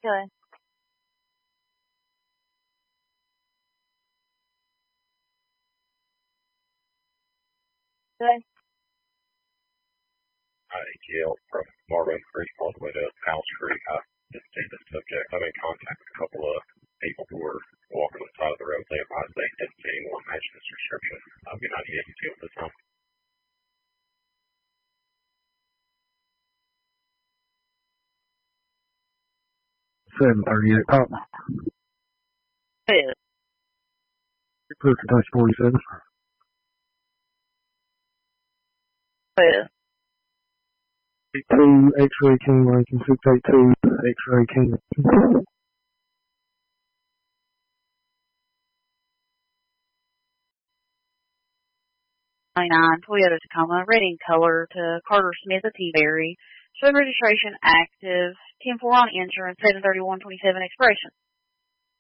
Good. Good. ATL from Marvin Creek all the way to House Creek. I didn't see the subject. I'm in contact with a couple of people who were walking on the side of the road. They advised they didn't see anyone matching this description. I'll be 98 at this time. $7:38 pop. Good. Clear for touch 47. Good. 2 X-ray King Lincoln 682 X-ray King. 99 Toyota Tacoma, red in color to Carter Smith of T-Berry. Show registration active, 10-4 on insurance, 7/31/27 expiration.